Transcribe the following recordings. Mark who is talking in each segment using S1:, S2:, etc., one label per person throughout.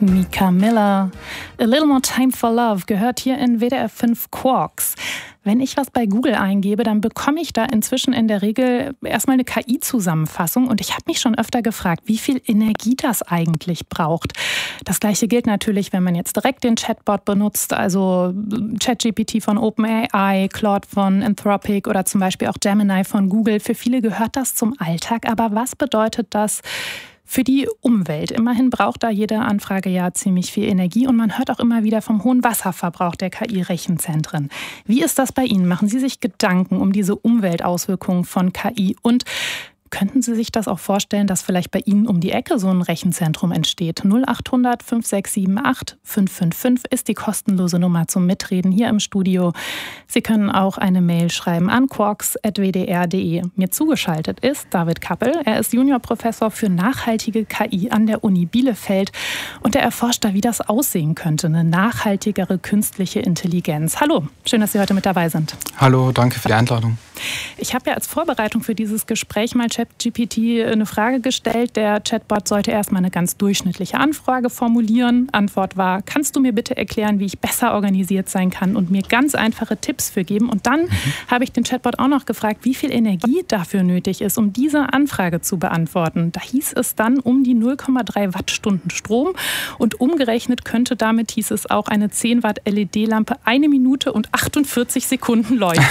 S1: Mika Miller. A Little More Time for Love gehört hier in WDR 5 Quarks. Wenn ich was bei Google eingebe, dann bekomme ich da inzwischen in der Regel erstmal eine KI-Zusammenfassung. Und ich habe mich schon öfter gefragt, wie viel Energie das eigentlich braucht. Das Gleiche gilt natürlich, wenn man jetzt direkt den Chatbot benutzt, also ChatGPT von OpenAI, Claude von Anthropic oder zum Beispiel auch Gemini von Google. Für viele gehört das zum Alltag. Aber was bedeutet das für die Umwelt? Immerhin braucht da jede Anfrage ja ziemlich viel Energie und man hört auch immer wieder vom hohen Wasserverbrauch der KI-Rechenzentren. Wie ist das bei Ihnen? Machen Sie sich Gedanken um diese Umweltauswirkungen von KI und könnten Sie sich das auch vorstellen, dass vielleicht bei Ihnen um die Ecke so ein Rechenzentrum entsteht? 0800 5678 555 ist die kostenlose Nummer zum Mitreden hier im Studio. Sie können auch eine Mail schreiben an quarks@wdr.de. Mir zugeschaltet ist David Kappel. Er ist Juniorprofessor für nachhaltige KI an der Uni Bielefeld und er erforscht da, wie das aussehen könnte, eine nachhaltigere künstliche Intelligenz. Hallo, schön, dass Sie heute mit dabei sind.
S2: Hallo, danke für die Einladung.
S1: Ich habe ja als Vorbereitung für dieses Gespräch mal ChatGPT eine Frage gestellt. Der Chatbot sollte erstmal eine ganz durchschnittliche Anfrage formulieren. Antwort war: Kannst du mir bitte erklären, wie ich besser organisiert sein kann und mir ganz einfache Tipps für geben? Und dann habe ich den Chatbot auch noch gefragt, wie viel Energie dafür nötig ist, um diese Anfrage zu beantworten. Da hieß es dann um die 0,3 Wattstunden Strom und umgerechnet könnte damit, hieß es auch, eine 10 Watt LED-Lampe 1 Minute und 48 Sekunden leuchten.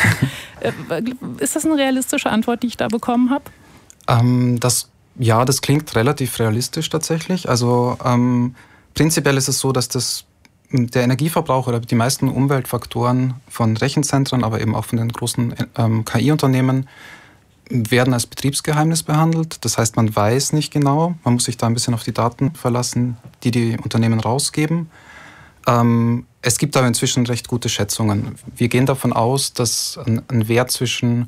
S1: Ist das eine realistische Antwort, die ich da bekommen habe?
S2: Das klingt relativ realistisch tatsächlich. Also prinzipiell ist es so, dass der Energieverbrauch oder die meisten Umweltfaktoren von Rechenzentren, aber eben auch von den großen KI-Unternehmen werden als Betriebsgeheimnis behandelt. Das heißt, man weiß nicht genau, man muss sich da ein bisschen auf die Daten verlassen, die die Unternehmen rausgeben. Es gibt aber inzwischen recht gute Schätzungen. Wir gehen davon aus, dass ein Wert zwischen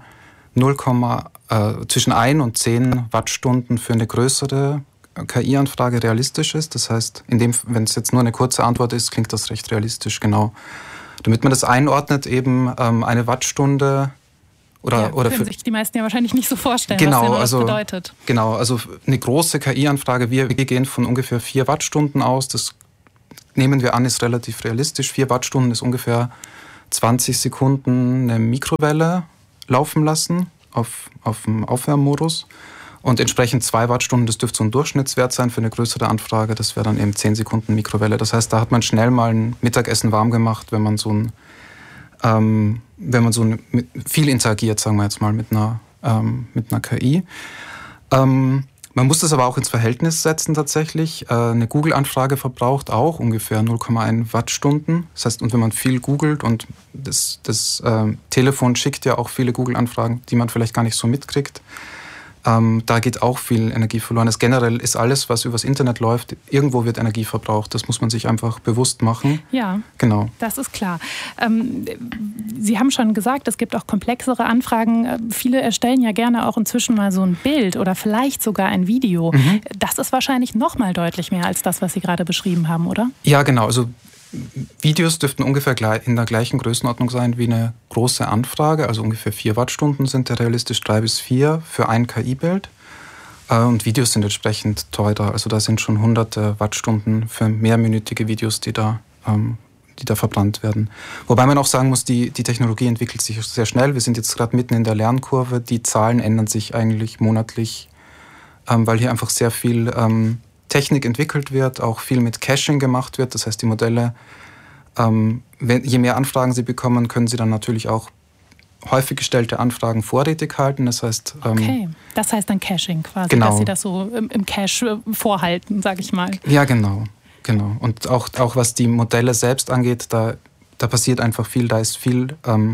S2: 1 und 10 Wattstunden für eine größere KI-Anfrage realistisch ist. Das heißt, wenn es jetzt nur eine kurze Antwort ist, klingt das recht realistisch, genau. Damit man das einordnet, eben eine Wattstunde oder
S1: können sich die meisten ja wahrscheinlich nicht so vorstellen, was das bedeutet.
S2: Genau, also eine große KI-Anfrage, wir gehen von ungefähr 4 Wattstunden aus. Das nehmen wir an, ist relativ realistisch. 4 Wattstunden ist ungefähr 20 Sekunden eine Mikrowelle laufen lassen auf dem Aufwärmmodus. Und entsprechend 2 Wattstunden, das dürfte so ein Durchschnittswert sein für eine größere Anfrage. Das wäre dann eben 10 Sekunden Mikrowelle. Das heißt, da hat man schnell mal ein Mittagessen warm gemacht, wenn man viel interagiert, sagen wir jetzt mal, mit einer KI. Man muss das aber auch ins Verhältnis setzen tatsächlich. Eine Google-Anfrage verbraucht auch ungefähr 0,1 Wattstunden. Das heißt, und wenn man viel googelt und das Telefon schickt ja auch viele Google-Anfragen, die man vielleicht gar nicht so mitkriegt, da geht auch viel Energie verloren. Das generell ist alles, was übers Internet läuft, irgendwo wird Energie verbraucht. Das muss man sich einfach bewusst machen.
S1: Ja,
S2: genau.
S1: Das ist klar. Sie haben schon gesagt, es gibt auch komplexere Anfragen. Viele erstellen ja gerne auch inzwischen mal so ein Bild oder vielleicht sogar ein Video. Das ist wahrscheinlich noch mal deutlich mehr als das, was Sie gerade beschrieben haben, oder?
S2: Ja, genau. Also Videos dürften ungefähr in der gleichen Größenordnung sein wie eine große Anfrage. Also ungefähr 4 Wattstunden sind ja realistisch, 3 bis 4 für ein KI-Bild. Und Videos sind entsprechend teurer. Also da sind schon hunderte Wattstunden für mehrminütige Videos, die da verbrannt werden. Wobei man auch sagen muss, die Technologie entwickelt sich sehr schnell. Wir sind jetzt gerade mitten in der Lernkurve. Die Zahlen ändern sich eigentlich monatlich, weil hier einfach sehr viel Technik entwickelt wird, auch viel mit Caching gemacht wird. Das heißt, die Modelle, je mehr Anfragen sie bekommen, können sie dann natürlich auch häufig gestellte Anfragen vorrätig halten. Das heißt,
S1: okay, das heißt dann Caching quasi,
S2: genau.
S1: Dass sie das so im Cache vorhalten, sage ich mal.
S2: Ja, genau. Und auch was die Modelle selbst angeht, da passiert einfach viel, da ist viel.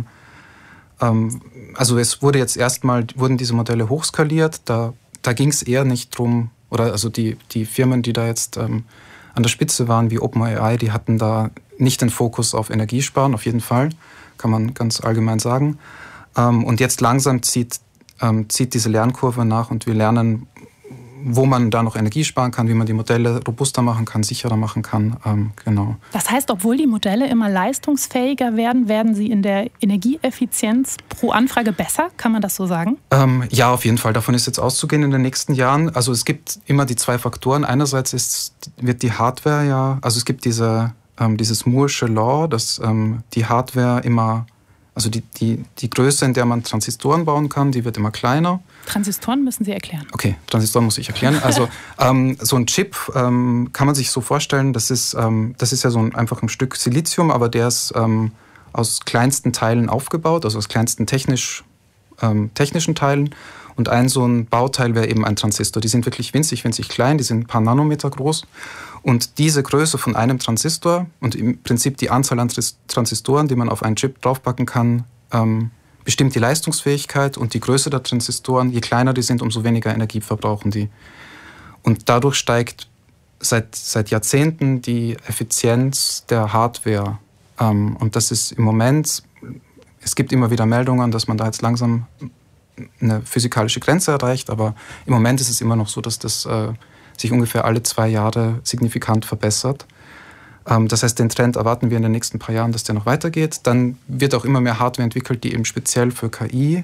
S2: Also es wurden diese Modelle hochskaliert. Da ging es eher nicht drum. Oder also die Firmen, die da jetzt an der Spitze waren, wie OpenAI, die hatten da nicht den Fokus auf Energiesparen, auf jeden Fall, kann man ganz allgemein sagen. Und jetzt langsam zieht diese Lernkurve nach und wir lernen wo man da noch Energie sparen kann, wie man die Modelle robuster machen kann, sicherer machen kann. Genau.
S1: Das heißt, obwohl die Modelle immer leistungsfähiger werden, werden sie in der Energieeffizienz pro Anfrage besser? Kann man das so sagen?
S2: Ja, auf jeden Fall. Davon ist jetzt auszugehen in den nächsten Jahren. Also es gibt immer die zwei Faktoren. Einerseits wird die Hardware also es gibt dieses Moore'sche Law, dass die Hardware immer, also die Größe, in der man Transistoren bauen kann, die wird immer kleiner.
S1: Transistoren müssen Sie erklären.
S2: Okay, Transistoren muss ich erklären. Also so ein Chip kann man sich so vorstellen, das ist ja einfach ein Stück Silizium, aber der ist aus kleinsten Teilen aufgebaut, also aus kleinsten technischen Teilen. Und so ein Bauteil wäre eben ein Transistor. Die sind wirklich winzig, winzig klein, die sind ein paar Nanometer groß. Und diese Größe von einem Transistor und im Prinzip die Anzahl an Transistoren, die man auf einen Chip draufpacken kann, bestimmt die Leistungsfähigkeit und die Größe der Transistoren. Je kleiner die sind, umso weniger Energie verbrauchen die. Und dadurch steigt seit Jahrzehnten die Effizienz der Hardware. Und das ist im Moment, es gibt immer wieder Meldungen, dass man da jetzt langsam eine physikalische Grenze erreicht, aber im Moment ist es immer noch so, dass das sich ungefähr alle 2 Jahre signifikant verbessert. Das heißt, den Trend erwarten wir in den nächsten paar Jahren, dass der noch weitergeht. Dann wird auch immer mehr Hardware entwickelt, die eben speziell für KI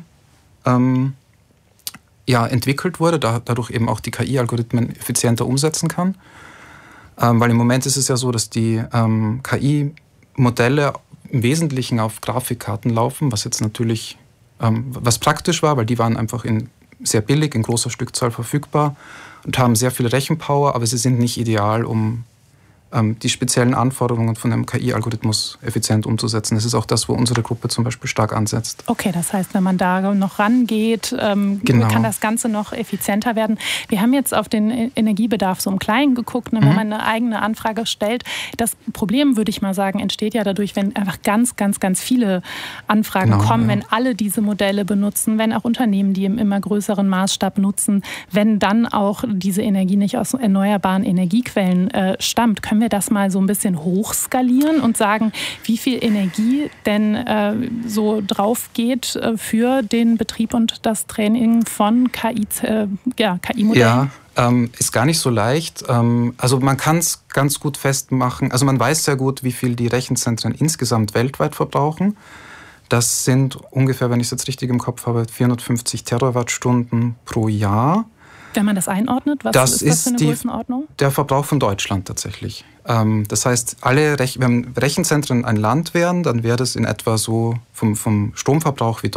S2: entwickelt wurde, dadurch eben auch die KI-Algorithmen effizienter umsetzen kann. Weil im Moment ist es ja so, dass die KI-Modelle im Wesentlichen auf Grafikkarten laufen, was jetzt natürlich was praktisch war, weil die waren einfach sehr billig, in großer Stückzahl verfügbar und haben sehr viel Rechenpower, aber sie sind nicht ideal, um die speziellen Anforderungen von einem KI-Algorithmus effizient umzusetzen. Das ist auch das, wo unsere Gruppe zum Beispiel stark ansetzt.
S1: Okay, das heißt, wenn man da noch rangeht,
S2: genau,
S1: kann das Ganze noch effizienter werden. Wir haben jetzt auf den Energiebedarf so im Kleinen geguckt, wenn man eine eigene Anfrage stellt. Das Problem, würde ich mal sagen, entsteht ja dadurch, wenn einfach ganz, ganz, ganz viele Anfragen kommen, wenn alle diese Modelle benutzen, wenn auch Unternehmen die im immer größeren Maßstab nutzen, wenn dann auch diese Energie nicht aus erneuerbaren Energiequellen stammt. Können wir das mal so ein bisschen hochskalieren und sagen, wie viel Energie denn so drauf geht für den Betrieb und das Training von KI-Modellen?
S2: Ja, ist gar nicht so leicht. Also man kann es ganz gut festmachen. Also man weiß sehr gut, wie viel die Rechenzentren insgesamt weltweit verbrauchen. Das sind ungefähr, wenn ich es jetzt richtig im Kopf habe, 450 Terawattstunden pro Jahr.
S1: Wenn man das einordnet, was ist das für eine Größenordnung?
S2: Der Verbrauch von Deutschland tatsächlich. Das heißt, wenn Rechenzentren ein Land wären, dann wäre das in etwa so vom Stromverbrauch wie